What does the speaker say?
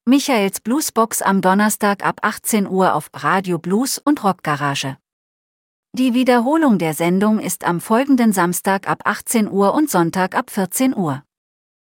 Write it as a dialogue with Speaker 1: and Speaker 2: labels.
Speaker 1: Michaels Bluesbox am Donnerstag ab 18 Uhr auf Radio Blues und Rockgarage. Die Wiederholung der Sendung ist am folgenden Samstag ab 18 Uhr und Sonntag ab 14 Uhr.